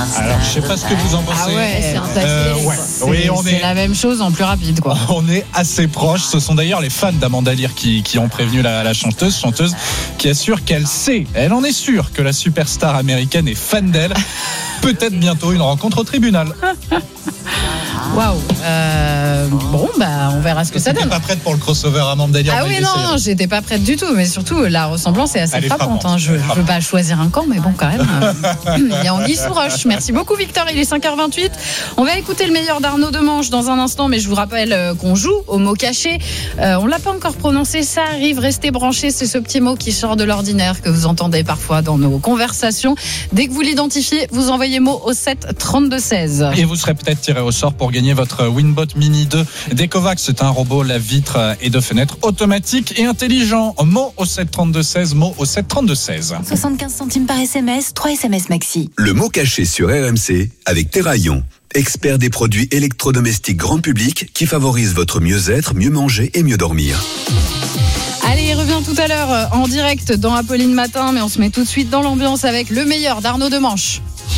Alors, je sais pas ce que vous en pensez. Ah ouais, c'est un Oui, c'est la même chose en plus rapide, quoi. On est assez proches. Ce sont d'ailleurs les fans d'Amanda Lear qui ont prévenu la chanteuse qui assure qu'elle sait, elle en est sûre que la superstar américaine est fan d'elle. Peut-être bientôt une rencontre au tribunal. Waouh. Bon, on verra ce que ça donne. T'es pas prête pour le crossover Amanda Lear? Ah oui, non, j'étais pas prête du tout. Mais surtout, la ressemblance est assez frappante. Je veux pas choisir un camp, mais bon, quand même. Il y a anguille sous roche. Merci beaucoup, Victor. Il est 5h28. On va écouter le meilleur d'Arnaud Demanche dans un instant, mais je vous rappelle qu'on joue au mot caché. On l'a pas encore prononcé. Ça arrive. Restez branchés. C'est ce petit mot qui sort de l'ordinaire que vous entendez parfois dans nos conversations. Dès que vous l'identifiez, vous envoyez mot au 7 32 16. Et vous serez peut-être tiré au sort pour gagner votre Winbot Mini 2 d'Ecovac. C'est un robot lave-vitre et de fenêtre automatique et intelligent. Mot au 7 32 16. Mot au 7 32 16. 75 centimes par SMS, 3 SMS maxi. Le mot caché sur RMC avec Terraillon, expert des produits électrodomestiques grand public qui favorisent votre mieux-être, mieux manger et mieux dormir. Allez, il revient tout à l'heure en direct dans Apolline Matin, mais on se met tout de suite dans l'ambiance avec le meilleur d'Arnaud Demanche.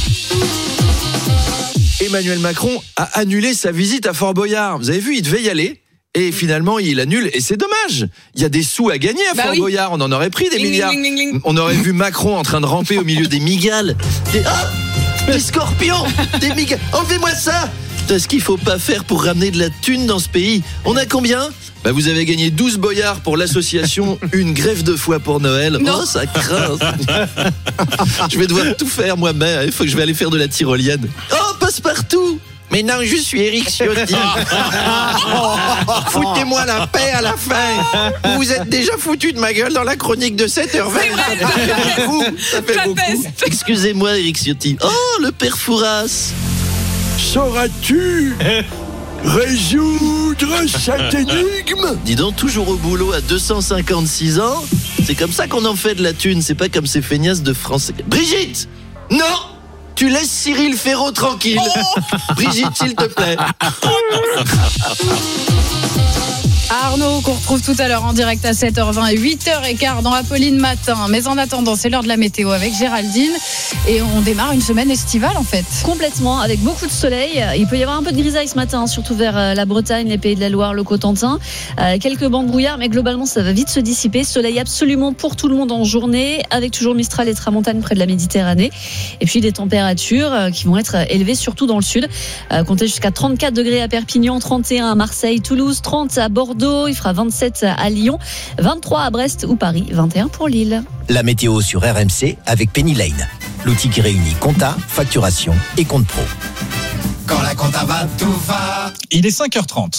Emmanuel Macron a annulé sa visite à Fort Boyard. Vous avez vu, il devait y aller. Et finalement, il annule. Et c'est dommage. Il y a des sous à gagner à Fort Boyard. On en aurait pris des milliards. On aurait vu Macron en train de ramper au milieu des migales. Des scorpions, des migales. Enlevez-moi ça. C'est ce qu'il faut pas faire pour ramener de la thune dans ce pays. On a combien ? Vous avez gagné 12 boyards pour l'association Une greffe de foie pour Noël. Non. Oh, ça craint. Je vais devoir tout faire moi-même. Il faut que je vais aller faire de la tyrolienne. Oh, passe-partout. Mais non, je suis Éric Ciotti. Foutez-moi la paix à la fin. Vous vous êtes déjà foutu de ma gueule dans la chronique de 7h20. Ça fait beaucoup. Excusez-moi, Éric Ciotti. Oh, le père Fouras. Sauras-tu résoudre cette énigme? Dis donc, toujours au boulot à 256 ans. C'est comme ça qu'on en fait de la thune. C'est pas comme ces feignasses de français. Brigitte! Non! Tu laisses Cyril Ferraud tranquille. Brigitte, s'il te plaît. Arnaud, qu'on retrouve tout à l'heure en direct à 7h20 et 8h15 dans Apolline Matin. Mais en attendant, c'est l'heure de la météo avec Géraldine. Et on démarre une semaine estivale en fait. Complètement, avec beaucoup de soleil. Il peut y avoir un peu de grisaille ce matin, surtout vers la Bretagne, les Pays de la Loire, le Cotentin. Quelques bancs de brouillard, mais globalement ça va vite se dissiper. Soleil absolument pour tout le monde en journée, avec toujours Mistral et Tramontane près de la Méditerranée. Et puis des températures qui vont être élevées surtout dans le sud. Comptez jusqu'à 34 degrés à Perpignan, 31 à Marseille, Toulouse, 30 à Bordeaux, il fera 27 à Lyon, 23 à Brest ou Paris, 21 pour Lille. La météo sur RMC avec Penny Lane, l'outil qui réunit compta, facturation et compte pro. Quand la compta va, tout va. Il est 5h30.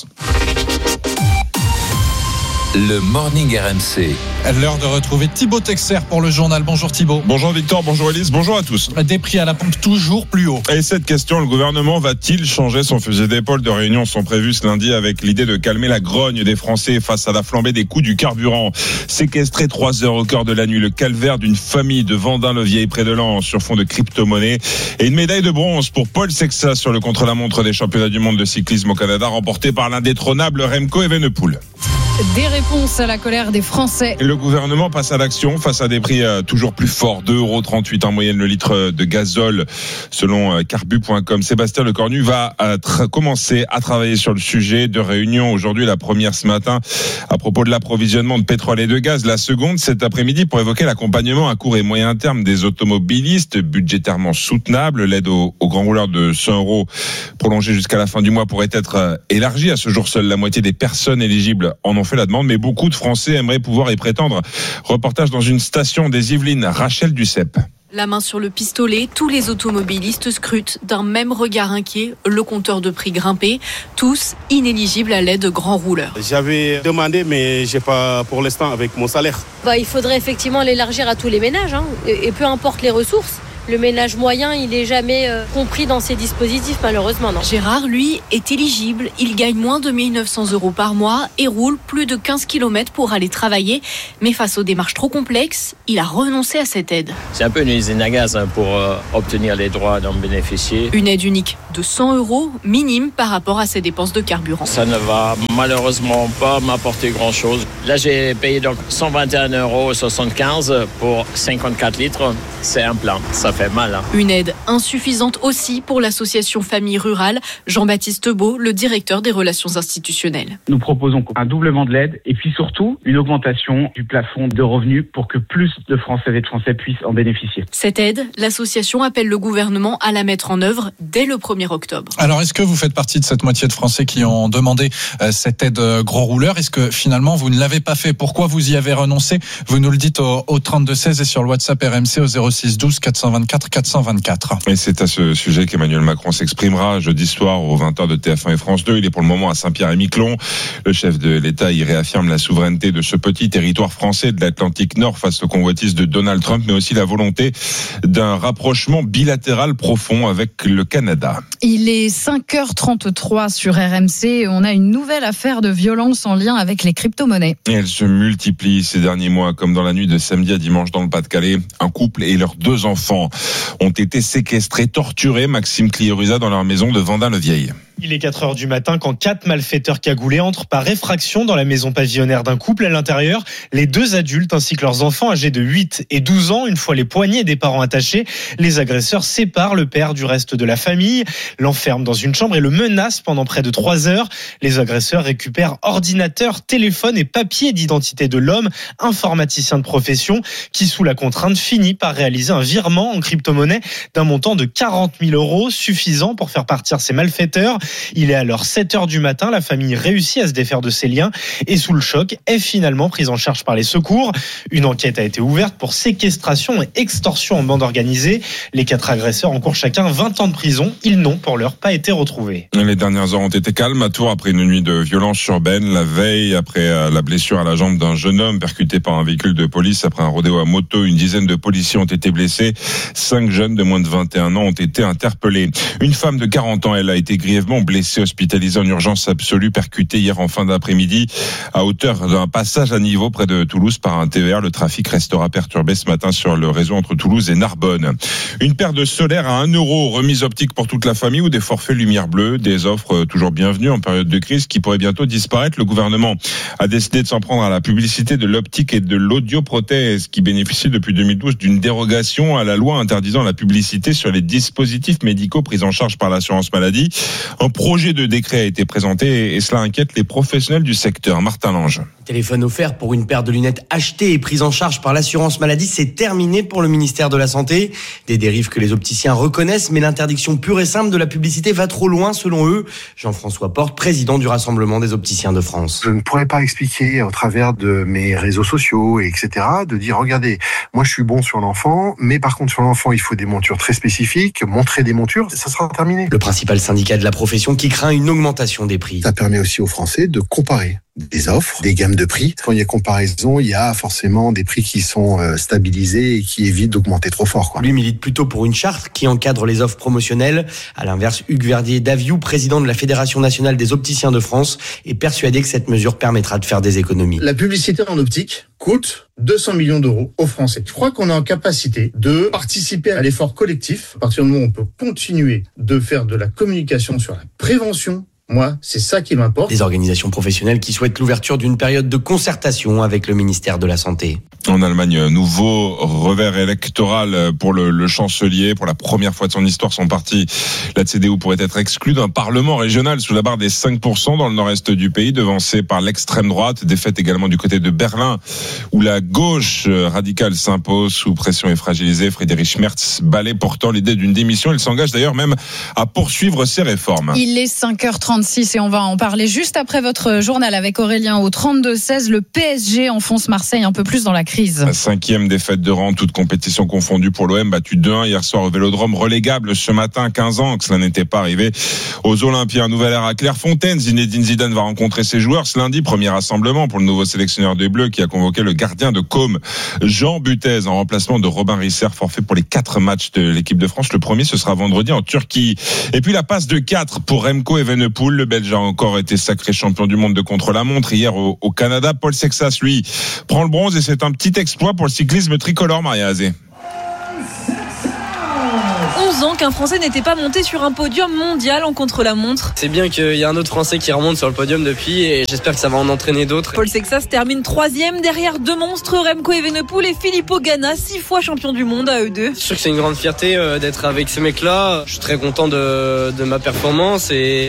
Le Morning RMC. L'heure de retrouver Thibaut Texer pour le journal. Bonjour Thibaut. Bonjour Victor, bonjour Elise, bonjour à tous. Des prix à la pompe toujours plus haut. Et cette question, le gouvernement va-t-il changer son fusil d'épaule? De réunions sont prévues ce lundi avec l'idée de calmer la grogne des Français face à la flambée des coûts du carburant. Séquestré 3 heures au cœur de la nuit, le calvaire d'une famille de Vendin-le-Vieil près de Lens sur fond de crypto-monnaie. Et une médaille de bronze pour Paul Sexas sur le contre-la-montre des championnats du monde de cyclisme au Canada, remporté par l'indétrônable Remco Evenepoel. Des réponses à la colère des Français. Le gouvernement passe à l'action face à des prix toujours plus forts. 2,38 € en moyenne le litre de gazole selon carbu.com. Sébastien Lecornu va commencer à travailler sur le sujet. De réunion aujourd'hui, la première ce matin à propos de l'approvisionnement de pétrole et de gaz. La seconde cet après-midi pour évoquer l'accompagnement à court et moyen terme des automobilistes, budgétairement soutenable. L'aide aux grands rouleurs de 100 € prolongée jusqu'à la fin du mois pourrait être élargie. À ce jour, seule la moitié des personnes éligibles en ont fait la demande, mais beaucoup de Français aimeraient pouvoir y prétendre. Reportage dans une station des Yvelines, Rachel Duceppe. La main sur le pistolet, tous les automobilistes scrutent d'un même regard inquiet le compteur de prix grimpé, tous inéligibles à l'aide de grands rouleurs. J'avais demandé, mais j'ai pas pour l'instant avec mon salaire. Il faudrait effectivement l'élargir à tous les ménages, et peu importe les ressources. Le ménage moyen, il n'est jamais compris dans ces dispositifs, malheureusement. Non. Gérard, lui, est éligible. Il gagne moins de 1 900 € par mois et roule plus de 15 km pour aller travailler. Mais face aux démarches trop complexes, il a renoncé à cette aide. C'est un peu une usine à gaz pour obtenir les droits d'en bénéficier. Une aide unique de 100 €, minime par rapport à ses dépenses de carburant. Ça ne va malheureusement pas m'apporter grand-chose. Là, j'ai payé donc 121,75 € pour 54 litres. C'est un plein. Ça fait mal. Hein. Une aide insuffisante aussi pour l'association Famille Rurale. Jean-Baptiste Beau, le directeur des relations institutionnelles. Nous proposons un doublement de l'aide et puis surtout une augmentation du plafond de revenus pour que plus de Françaises et de Français puissent en bénéficier. Cette aide, l'association appelle le gouvernement à la mettre en œuvre dès le 1er octobre. Alors, est-ce que vous faites partie de cette moitié de Français qui ont demandé cette aide gros rouleur ? Est-ce que finalement vous ne l'avez pas fait ? Pourquoi vous y avez renoncé ? Vous nous le dites au 32-16 et sur le WhatsApp RMC au 06-12 424 424. Et c'est à ce sujet qu'Emmanuel Macron s'exprimera jeudi soir aux 20h de TF1 et France 2. Il est pour le moment à Saint-Pierre-et-Miquelon. Le chef de l'État y réaffirme la souveraineté de ce petit territoire français de l'Atlantique Nord face aux convoitises de Donald Trump, mais aussi la volonté d'un rapprochement bilatéral profond avec le Canada. Il est 5h33 sur RMC. On a une nouvelle affaire de violence en lien avec les crypto-monnaies. Et elle se multiplie ces derniers mois, comme dans la nuit de samedi à dimanche dans le Pas-de-Calais. Un couple et leurs 2 enfants ont été séquestrés, torturés, Maxime Clioruza, dans leur maison de Vendin-le-Vieil. Il est 4h du matin quand 4 malfaiteurs cagoulés entrent par effraction dans la maison pavillonnaire d'un couple. À l'intérieur, les 2 adultes ainsi que leurs enfants âgés de 8 et 12 ans. Une fois les poignets des parents attachés, les agresseurs séparent le père du reste de la famille, l'enferment dans une chambre et le menacent pendant près de 3 heures. Les agresseurs récupèrent ordinateur, téléphone et papier d'identité de l'homme, informaticien de profession, qui sous la contrainte finit par réaliser un virement en crypto-monnaie d'un montant de 40 000 €, suffisant pour faire partir ces malfaiteurs. Il est alors 7h du matin, la famille réussit à se défaire de ses liens et sous le choc est finalement prise en charge par les secours. Une enquête a été ouverte pour séquestration et extorsion en bande organisée. Les 4 agresseurs encourent chacun 20 ans de prison. Ils n'ont pour l'heure pas été retrouvés. Les dernières heures ont été calmes à Tours après une nuit de violence urbaine. La veille, après la blessure à la jambe d'un jeune homme percuté par un véhicule de police après un rodéo à moto, une dizaine de policiers ont été blessés. 5 jeunes de moins de 21 ans ont été interpellés. Une femme de 40 ans, elle a été grièvement blessée, hospitalisée en urgence absolue, percutée hier en fin d'après-midi à hauteur d'un passage à niveau près de Toulouse par un TER. Le trafic restera perturbé ce matin sur le réseau entre Toulouse et Narbonne. Une paire de solaire à 1 €, remise optique pour toute la famille ou des forfaits lumière bleue, des offres toujours bienvenues en période de crise qui pourraient bientôt disparaître. Le gouvernement a décidé de s'en prendre à la publicité de l'optique et de l'audioprothèse qui bénéficie depuis 2012 d'une dérogation à la loi interdisant la publicité sur les dispositifs médicaux pris en charge par l'assurance maladie. Un projet de décret a été présenté et cela inquiète les professionnels du secteur. Martin Lange. Téléphone offert pour une paire de lunettes achetées et prises en charge par l'assurance maladie, c'est terminé pour le ministère de la Santé. Des dérives que les opticiens reconnaissent, mais l'interdiction pure et simple de la publicité va trop loin selon eux. Jean-François Porte, président du Rassemblement des opticiens de France. Je ne pourrais pas expliquer au travers de mes réseaux sociaux, etc., de dire, regardez, moi je suis bon sur l'enfant, mais par contre sur l'enfant il faut des montures très spécifiques, montrer des montures, ça sera terminé. Le principal syndicat de la profession qui craint une augmentation des prix. Ça permet aussi aux Français de comparer des offres, des gammes de prix. Quand il y a comparaison, il y a forcément des prix qui sont stabilisés et qui évitent d'augmenter trop fort. Lui milite plutôt pour une charte qui encadre les offres promotionnelles. À l'inverse, Hugues Verdier-Daviou, président de la Fédération nationale des opticiens de France, est persuadé que cette mesure permettra de faire des économies. La publicité en optique coûte 200 millions d'euros aux Français. Je crois qu'on est en capacité de participer à l'effort collectif. À partir du moment où on peut continuer de faire de la communication sur la prévention, moi, c'est ça qui m'importe. Des organisations professionnelles qui souhaitent l'ouverture d'une période de concertation avec le ministère de la Santé. En Allemagne, nouveau revers électoral pour le chancelier. Pour la première fois de son histoire, son parti, la CDU, pourrait être exclu d'un parlement régional sous la barre des 5% dans le nord-est du pays, devancé par l'extrême droite. Défaite également du côté de Berlin, où la gauche radicale s'impose sous pression et fragilisée. Friedrich Merz balaie pourtant l'idée d'une démission. Il s'engage d'ailleurs même à poursuivre ses réformes. Il est 5h36 et on va en parler juste après votre journal avec Aurélien au 32-16. Le PSG enfonce Marseille un peu plus dans la crise. La 5e défaite de rang, toute compétition confondue pour l'OM, battu 2-1 hier soir au Vélodrome, relégable ce matin, 15 ans que cela n'était pas arrivé aux Olympiens. Nouvelle ère à Clairefontaine, Zinedine Zidane va rencontrer ses joueurs ce lundi, premier rassemblement pour le nouveau sélectionneur des Bleus qui a convoqué le gardien de Côme, Jean Butez, en remplacement de Robin Risser, forfait pour les 4 matchs de l'équipe de France. Le premier, ce sera vendredi en Turquie. Et puis la passe de 4 pour Remco Evenepoel, le Belge a encore été sacré champion du monde de contre-la-montre hier au Canada. Paul Sexas, lui, prend le bronze et c'est un petit exploit pour le cyclisme tricolore, Maria Azé. 11 ans qu'un Français n'était pas monté sur un podium mondial en contre-la-montre. C'est bien qu'il y a un autre Français qui remonte sur le podium depuis et j'espère que ça va en entraîner d'autres. Paul Sexas termine 3e derrière deux monstres, Remco Evenepoel et Filippo Ganna, 6 fois champion du monde à eux deux. Je suis sûr que c'est une grande fierté d'être avec ces mecs-là. Je suis très content de ma performance et